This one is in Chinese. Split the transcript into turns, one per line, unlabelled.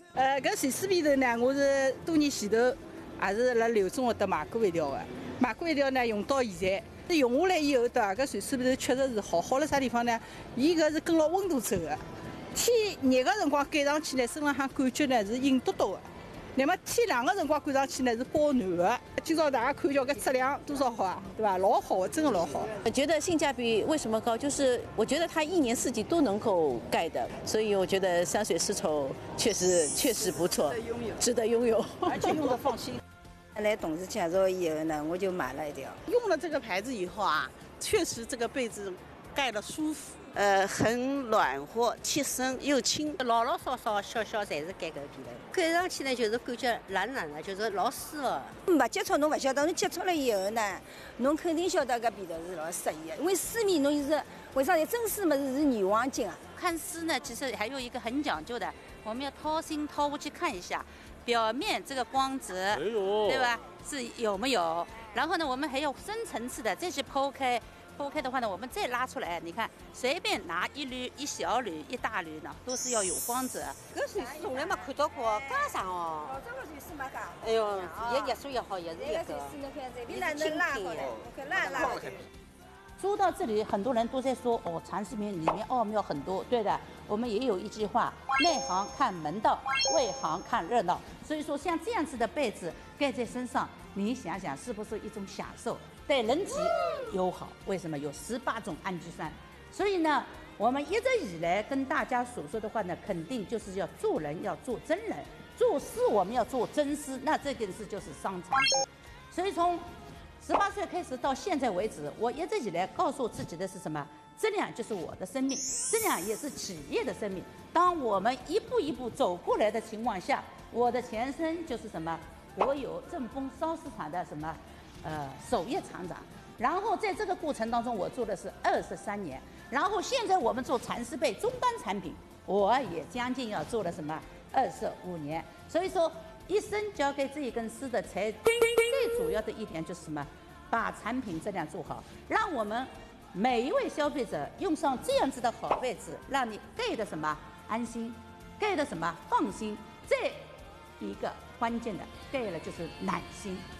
搿瑞士被头呢，我是多年前头也是辣刘总搿搭买过一条的，买过一条呢，用到现在，用下来以后，对伐？搿瑞士被头确实是好，好辣啥地方呢？伊搿是跟牢温度走的，天热个辰光盖上去呢，身浪向感觉呢是硬嘟嘟的。 那么天冷的辰光赶上去呢是保暖的。今朝大家看叫搿质量多少好啊，对吧？老好的，真的老好。
我觉得性价比为什么高？就是我觉得它一年四季都能够盖的，所以我觉得山水丝绸确实不错，值得拥有，
而且用的放心。
来同事介绍以后呢，我就买了一条。
用了这个牌子以后啊，确实这个被子盖得舒服。 很暖和，贴身又轻，
老老少少小小侪是盖搿个被头，盖上去呢就是感觉软软的，就是老舒服。
没接触侬勿晓得，侬接触了以后呢，侬肯定晓得搿被头是老适宜的。因为丝棉侬是为啥呢？真丝么是女王巾啊。
看丝呢，其实还有一个很讲究的，我们要掏心掏过去看一下，表面这个光泽，对吧？是有没有？然后呢，我们还要深层次的再去剖开。 剖开的话呢，我们再拉出来，你看，随便拿一缕、一小缕、一大缕呢，都是要有光泽。
搿水是从来没看到过，加上哦。
老早个水是没加。
哎呦，也热水也好，也是一个。
侬看这边能拉过来，看拉过来。
说到这里，很多人都在说哦，蚕丝棉里面奥妙很多，对的。我们也有一句话，内行看门道，外行看热闹。所以说，像这样子的被子盖在身上，你想想是不是一种享受？ 对人体友好，为什么有18种氨基酸？所以呢，我们一直以来跟大家所说的话呢，肯定就是要做人要做真人，做事我们要做真事。那这件事就是伤残事。所以从18岁开始到现在为止，我一直以来告诉自己的是什么？质量就是我的生命，质量也是企业的生命。当我们一步一步走过来的情况下，我的前身就是什么？我有正丰烧丝厂的什么？ 首页厂长，然后在这个过程当中，我做的是23年，然后现在我们做蚕丝被终端产品，我也将近要做了什么25年，所以说一生交给这一根丝的最主要的一点就是什么，把产品质量做好，让我们每一位消费者用上这样子的好被子，让你盖的什么安心，盖的什么放心，这一个关键的盖了就是暖心。